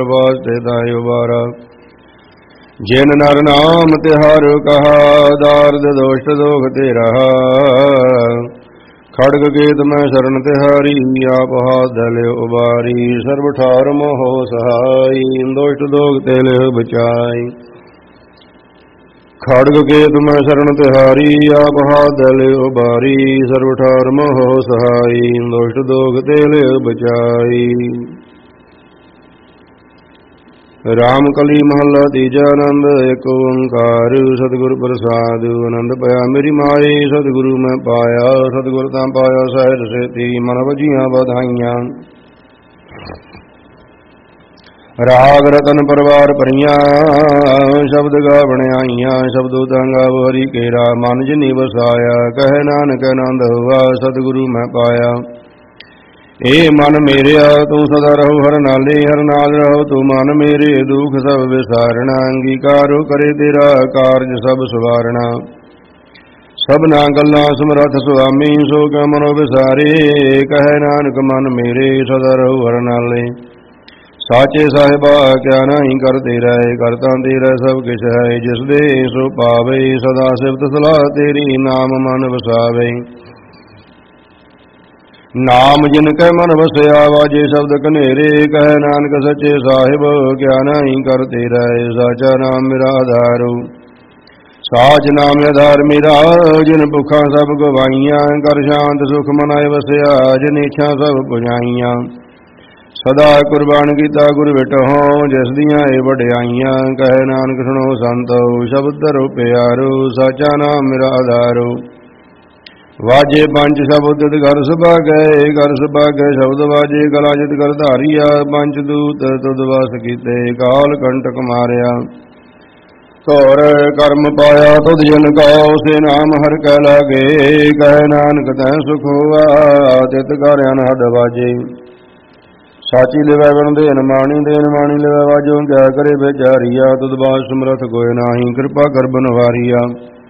ਵਾਸਤੇ ਦਾਇ ਉਬਾਰਾ। ਜਿਨ ਨਰ ਨਾਮ ਤਿਹਾਰੁ ਕਹਾ, ਦਾਰਦ ਦੋਸ਼ਟ ਦੋਖ ਤੇ ਰਹਾ। ਖੜਗ ਕੇਤ ਮੈਂ ਸ਼ਰਨ ਤਿਹਾਰੀ, ਆਪ ਹਾਥ ਧਲਿ ਉਬਾਰੀ। ਸਰਬ ਠਾਰ ਮੋਹ ਸਹਾਈ, ਦੋਸ਼ਟ ਦੋਖ ਤੇ ਲਿਹੁ ਬਚਾਈ। ਖੜਗ ਕੇਤ ਮੈਂ ਸ਼ਰਨ ਤਿਹਾਰੀ, ਆਪ ਹਾਥ ਧਲਿ ਉਬਾਰੀ। ਸਰਬ ਠਾਰ ਮੋਹ ਸਹਾਈ, ਦੋਸ਼ਟ ਦੋਖ ਤੇ ਲਿਹੁ ਬਚਾਈ। ਰਾਮ ਕਲੀ ਮਹੱਲਾ ਤੀਜਾ। ਆਨੰਦ ਏਕ ਓੰਕਾਰ, ਸਤਿਗੁਰ ਪ੍ਰਸਾਦਿ। ਆਨੰਦ ਪਿਆ ਮੇਰੀ ਮਾਏ, ਸਤਿਗੁਰੂ ਮੈਂ ਪਾਇਆ। ਸਤਿਗੁਰ ਤਾਂ ਪਾਇਆ ਸਹਿਜ ਸੇਤੀ, ਮਨ ਵਜੀਆਂ ਵਧਾਈਆਂ। ਰਾਗ ਰਤਨ ਪਰਵਾਰ ਭਰੀਆਂ, ਸ਼ਬਦ ਗਾਵਣ ਆਈਆਂ। ਸ਼ਬਦੋ ਤਾਂ ਗਾਵ ਹਰੀ ਕੇਰਾ, ਮਨ ਜਿਨੀ ਵਸਾਇਆ। ਕਹੈ ਨਾਨਕ ਆਨੰਦ ਹੋਆ, ਸਤਿਗੁਰੂ ਮੈਂ ਪਾਇਆ। ਏ ਮਨ ਮੇਰਿਆ ਤੂੰ ਸਦਾ ਰਹੋ ਹਰ ਨਾਲੇ, ਹਰ ਨਾਲ ਰਹੋ ਤੂੰ ਮਨ ਮੇਰੇ। ਦੁਖ ਸਭ ਵਿਸਾਰਣਾ, ਅੰਗੀਕਾਰੋ ਕਰੇ ਤੇਰਾ ਕਾਰਜ ਸਭ ਸਵਾਰਣਾ। ਸਭਨਾ ਗੱਲਾਂ ਸਮਰੱਥ ਸੁਆਮੀ, ਸੋ ਕਿਉ ਮਨੋ ਵਿਸਾਰੇ। ਕਹੈ ਨਾਨਕ ਮਨ ਮੇਰੇ, ਸਦਾ ਰਹੋ ਹਰ ਨਾਲੇ। ਸਾਚੇ ਸਾਹਿਬਾ ਕਿਆ ਨਾਹੀ ਕਰਤੇ ਰਹਿ, ਕਰਤਾ ਤੇਰਾ ਸਭ ਕਿਛ ਹੈ। ਜਿਸ ਦੇ ਸੋ ਪਾਵੇ, ਸਦਾ ਸਿਫਤ ਸਲਾਹ ਤੇਰੀ, ਨਾਮ ਮਨ ਵਸਾਵੇ। ਨਾਮ ਜਿਨ ਕੈ ਮਨ ਵਸਿਆ, ਵਾਜੇ ਸ਼ਬਦ ਕਨੇਰੇ। ਕਹੈ ਨਾਨਕ ਸੱਚੇ ਸਾਹਿਬ ਕਿਆ ਨਾਹੀ ਕਰਤੇ ਰਹਿ। ਸਾਚਾ ਨਾਮ ਮੇਰਾ ਆਧਾਰੁ, ਸਾਚ ਨਾਮ ਆਧਾਰ ਮੇਰਾ। ਜਿਨ ਭੁੱਖਾਂ ਸਭ ਗਵਾਈਆਂ, ਕਰ ਸ਼ਾਂਤ ਸੁਖ ਮਨਾਏ ਵਸਿਆ। ਜਿਨ ਇੱਛਾ ਸਭ ਪੁਜਾਈਆਂ, ਸਦਾ ਕੁਰਬਾਨ ਕੀਤਾ ਗੁਰ ਵਿਟਹੁ। ਜਿਸ ਦੀਆਂ ਏ ਵਡਿਆਈਆਂ, ਕਹੈ ਨਾਨਕ ਸੁਣੋ ਸੰਤੋ। ਸ਼ਬਦ ਧਰੋ ਪਿਆਰੋ, ਸਾਚਾ ਨਾਮ ਮੇਰਾ ਆਧਾਰੁ। ਵਾਜੇ ਪੰਜ ਸ਼ਬਦ ਤਿਤ ਘਰ ਸੁਭਾਗੈ, ਘਰ ਸੁਭਾਗੈ ਸ਼ਬਦ ਵਾਜੇ। ਗਲਾ ਜਿਤ ਕਰ ਧਾਰੀਆ, ਪੰਜ ਦੂਤ ਤੁਧ ਵਸ ਕੀਤੇ। ਕਾਲ ਕੰਟਕ ਮਾਰਿਆ, ਘੋਰ ਕਰਮ ਪਾਇਆ ਤੁਧ ਜਨ ਕਉ। ਸੇ ਨਾਮ ਹਰਿ ਕੈ ਲਾਗੇ, ਕਹੈ ਨਾਨਕ ਤੈ ਸੁਖ ਹੋਆ। ਤਿਤ ਘਰ ਅਨਹਦ ਵਾਜੇ, ਸਾਚੀ ਲਿਵੈ ਵਣ ਦੇਨ ਮਾਣੀ। ਦੇਨ ਮਾਣੀ ਲਿਵੈ ਵਾਜੋ, ਕਿਆ ਕਰੇ ਵਿਚਾਰੀਆ। ਤੁਧ ਬਾਤ ਸਮਰਥ ਕੋਇ ਨਾਹੀ, ਕਿਰਪਾ ਕਰ ਬਨਵਾਰੀਆ।